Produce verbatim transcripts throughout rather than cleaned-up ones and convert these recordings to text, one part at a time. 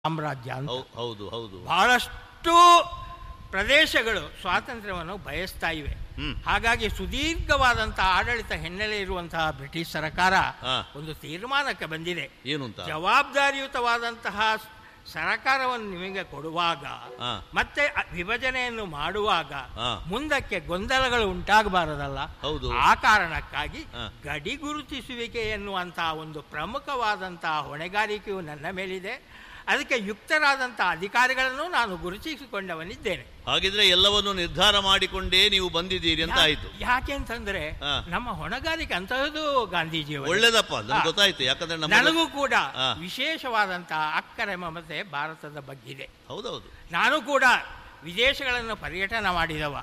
ಸಾಮ್ರಾಜ್ಯ ಅಂತ. ಹೌದು ಹೌದು. ಬಹಳಷ್ಟು ಪ್ರದೇಶಗಳು ಸ್ವಾತಂತ್ರ್ಯವನ್ನು ಬಯಸ್ತಾ ಇವೆ. ಹಾಗಾಗಿ ಸುದೀರ್ಘವಾದಂತಹ ಆಡಳಿತ ಹಿನ್ನೆಲೆ ಇರುವಂತಹ ಬ್ರಿಟಿಷ್ ಸರ್ಕಾರ ಒಂದು ತೀರ್ಮಾನಕ್ಕೆ ಬಂದಿದೆ. ಏನು ಅಂತ? ಜವಾಬ್ದಾರಿಯುತವಾದಂತಹ ಸರಕಾರವನ್ನು ನಿಮಗೆ ಕೊಡುವಾಗ ಮತ್ತೆ ವಿಭಜನೆಯನ್ನು ಮಾಡುವಾಗ ಮುಂದಕ್ಕೆ ಗೊಂದಲಗಳು ಉಂಟಾಗಬಾರದಲ್ಲ. ಆ ಕಾರಣಕ್ಕಾಗಿ ಗಡಿ ಗುರುತಿಸುವಿಕೆ ಎನ್ನುವಂತಹ ಒಂದು ಪ್ರಮುಖವಾದಂತಹ ಹೊಣೆಗಾರಿಕೆಯು ನನ್ನ ಮೇಲಿದೆ. ಅದಕ್ಕೆ ಯುಕ್ತರಾದಂತಹ ಅಧಿಕಾರಿಗಳನ್ನು ನಾನು ಗುರುತಿಸಿಕೊಂಡವನಿದ್ದೇನೆ. ಹಾಗಿದ್ರೆ ಎಲ್ಲವನ್ನು ನಿರ್ಧಾರ ಮಾಡಿಕೊಂಡೇ ನೀವು ಬಂದಿದ್ದೀರಿ ಅಂತ ಆಯ್ತು. ಯಾಕೆ ಅಂತಂದ್ರೆ ನಮ್ಮ ಹೊಣೆಗಾರಿಕೆ ಅಂತಹದ್ದು ಗಾಂಧೀಜಿ ಒಳ್ಳೇದಪ್ಪ, ಗೊತ್ತಾಯ್ತು. ಯಾಕಂದ್ರೆ ನನಗೂ ಕೂಡ ವಿಶೇಷವಾದಂತಹ ಅಕ್ಕರೆ ಮಮತೆ ಭಾರತದ ಬಗ್ಗಿದೆ. ಹೌದೌದು. ನಾನು ಕೂಡ ವಿದೇಶಗಳನ್ನು ಪರ್ಯಟನೆ ಮಾಡಿದವ,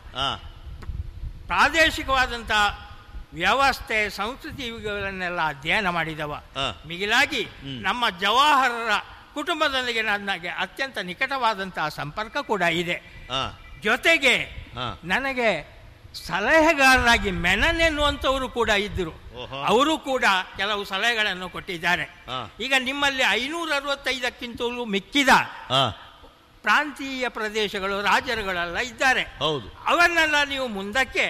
ಪ್ರಾದೇಶಿಕವಾದಂತಹ ವ್ಯವಸ್ಥೆ ಸಂಸ್ಕೃತಿಗಳನ್ನೆಲ್ಲ ಅಧ್ಯಯನ ಮಾಡಿದವ. ಮಿಗಿಲಾಗಿ ನಮ್ಮ ಜವಾಹರರ ಕುಟುಂಬದೊಂದಿಗೆ ನನಗೆ ಅತ್ಯಂತ ನಿಕಟವಾದಂತಹ ಸಂಪರ್ಕ ಕೂಡ ಇದೆ. ಜೊತೆಗೆ ನನಗೆ ಸಲಹೆಗಾರರಾಗಿ ಮೆನನ್ ಎನ್ನುವಂಥವರು ಕೂಡ ಇದ್ದರು. ಅವರು ಕೂಡ ಕೆಲವು ಸಲಹೆಗಳನ್ನು ಕೊಟ್ಟಿದ್ದಾರೆ. ಈಗ ನಿಮ್ಮಲ್ಲಿ ಐನೂರ ಅರವತ್ತೈದಕ್ಕಿಂತಲೂ ಮಿಕ್ಕಿದ ಪ್ರಾಂತೀಯ ಪ್ರದೇಶಗಳು ರಾಜರುಗಳೆಲ್ಲ ಇದ್ದಾರೆ. ಅವನ್ನೆಲ್ಲ ನೀವು ಮುಂದಕ್ಕೆ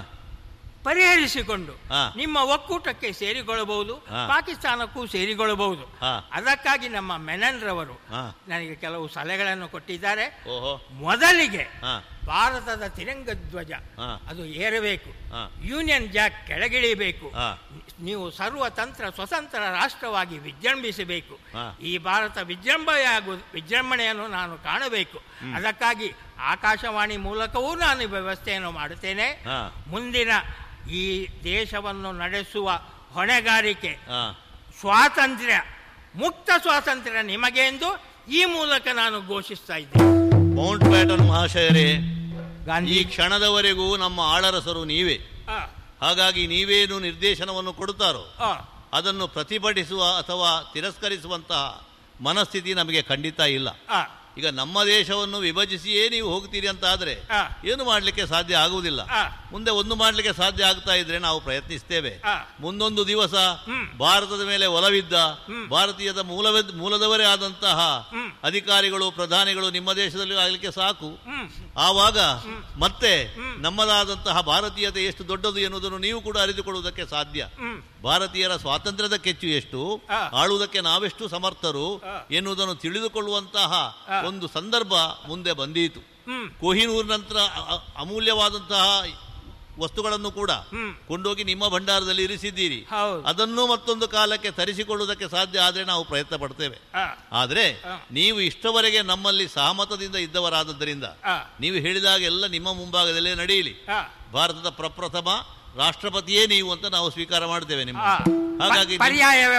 ಪರಿಹರಿಸಿಕೊಂಡು ನಿಮ್ಮ ಒಕ್ಕೂಟಕ್ಕೆ ಸೇರಿಕೊಳ್ಳಬಹುದು, ಪಾಕಿಸ್ತಾನಕ್ಕೂ ಸೇರಿಕೊಳ್ಳಬಹುದು. ಅದಕ್ಕಾಗಿ ನಮ್ಮ ಮೆನನ್ ರವರು ನನಗೆ ಕೆಲವು ಸಲಹೆಗಳನ್ನು ಕೊಟ್ಟಿದ್ದಾರೆ. ಮೊದಲಿಗೆ ಭಾರತದ ತಿರಂಗ ಧ್ವಜ ಅದು ಏರಬೇಕು, ಯೂನಿಯನ್ ಜಾಕ್ ಕೆಳಗಿಳಿಬೇಕು, ನೀವು ಸರ್ವತಂತ್ರ ಸ್ವತಂತ್ರ ರಾಷ್ಟ್ರವಾಗಿ ವಿಜೃಂಭಿಸಬೇಕು. ಈ ಭಾರತ ವಿಜೃಂಭಣೆಯಾಗು ವಿಜೃಂಭಣೆಯನ್ನು ನಾನು ಕಾಣಬೇಕು. ಅದಕ್ಕಾಗಿ ಆಕಾಶವಾಣಿ ಮೂಲಕವೂ ನಾನು ವ್ಯವಸ್ಥೆಯನ್ನು ಮಾಡುತ್ತೇನೆ. ಮುಂದಿನ ಈ ದೇಶವನ್ನು ನಡೆಸುವ ಹೊಣೆಗಾರಿಕೆ ಸ್ವಾತಂತ್ರ್ಯ, ಮುಕ್ತ ಸ್ವಾತಂತ್ರ್ಯ ನಿಮಗೆ ಎಂದು ಈ ಮೂಲಕ ನಾನು ಘೋಷಿಸ್ತಾ ಇದ್ದೇನೆ. ಮೌಂಟ್ ಬ್ಯಾಟನ್ ಮಹಾಶಯರೇ, ಈ ಕ್ಷಣದವರೆಗೂ ನಮ್ಮ ಆಳರಸರು ನೀವೇ. ಹಾಗಾಗಿ ನೀವೇನು ನಿರ್ದೇಶನವನ್ನು ಕೊಡುತ್ತಾರೋ ಅದನ್ನು ಪ್ರತಿಭಟಿಸುವ ಅಥವಾ ತಿರಸ್ಕರಿಸುವಂತಹ ಮನಸ್ಥಿತಿ ನಮಗೆ ಖಂಡಿತ ಇಲ್ಲ. ಈಗ ನಮ್ಮ ದೇಶವನ್ನು ವಿಭಜಿಸಿಯೇ ನೀವು ಹೋಗ್ತೀರಿ ಅಂತ ಆದ್ರೆ ಏನು ಮಾಡಲಿಕ್ಕೆ ಸಾಧ್ಯ ಆಗುವುದಿಲ್ಲ. ಮುಂದೆ ಒಂದು ಮಾಡಲಿಕ್ಕೆ ಸಾಧ್ಯ ಆಗ್ತಾ ಇದ್ರೆ ನಾವು ಪ್ರಯತ್ನಿಸ್ತೇವೆ. ಮುಂದೊಂದು ದಿವಸ ಭಾರತದ ಮೇಲೆ ಒಲವಿದ್ದ ಭಾರತೀಯದ ಮೂಲ ಮೂಲದವರೇ ಆದಂತಹ ಅಧಿಕಾರಿಗಳು, ಪ್ರಧಾನಿಗಳು ನಿಮ್ಮ ದೇಶದಲ್ಲಿ ಆಗಲಿಕ್ಕೆ ಸಾಕು. ಆವಾಗ ಮತ್ತೆ ನಮ್ಮದಾದಂತಹ ಭಾರತೀಯತೆ ಎಷ್ಟು ದೊಡ್ಡದು ಎನ್ನುವುದನ್ನು ನೀವು ಕೂಡ ಅರಿತುಕೊಳ್ಳುವುದಕ್ಕೆ ಸಾಧ್ಯ. ಭಾರತೀಯರ ಸ್ವಾತಂತ್ರ್ಯದ ಕೆಚ್ಚು ಎಷ್ಟು, ಆಳುವುದಕ್ಕೆ ನಾವೆಷ್ಟು ಸಮರ್ಥರು ಎನ್ನುವುದನ್ನು ತಿಳಿದುಕೊಳ್ಳುವಂತಹ ಒಂದು ಸಂದರ್ಭ ಮುಂದೆ ಬಂದೀತು. ಕೊಹಿನೂರ್ ನಂತರ ಅಮೂಲ್ಯವಾದಂತಹ ವಸ್ತುಗಳನ್ನು ಕೂಡ ಕೊಂಡೋಗಿ ನಿಮ್ಮ ಭಂಡಾರದಲ್ಲಿ ಇರಿಸಿದ್ದೀರಿ. ಅದನ್ನು ಮತ್ತೊಂದು ಕಾಲಕ್ಕೆ ತರಿಸಿಕೊಳ್ಳುವುದಕ್ಕೆ ಸಾಧ್ಯ ಆದರೆ ನಾವು ಪ್ರಯತ್ನ ಪಡ್ತೇವೆ. ಆದರೆ ನೀವು ಇಷ್ಟವರೆಗೆ ನಮ್ಮಲ್ಲಿ ಸಹಮತದಿಂದ ಇದ್ದವರಾದದ್ದರಿಂದ ನೀವು ಹೇಳಿದಾಗ ಎಲ್ಲ ನಿಮ್ಮ ಮುಂಭಾಗದಲ್ಲೇ ನಡೆಯಲಿ. ಭಾರತದ ಪ್ರಪ್ರಥಮ ರಾಷ್ಟ್ರಪತಿಯೇ ನೀವು ಅಂತ ನಾವು ಸ್ವೀಕಾರ ಮಾಡ್ತೇವೆ ನಿಮ್ಮ. ಹಾಗಾಗಿ